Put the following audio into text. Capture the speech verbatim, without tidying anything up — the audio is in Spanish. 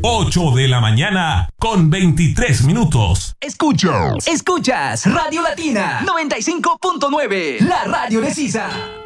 ocho de la mañana con veintitrés minutos. Escuchas, escuchas Radio Latina noventa y cinco punto nueve, la radio de Sisa.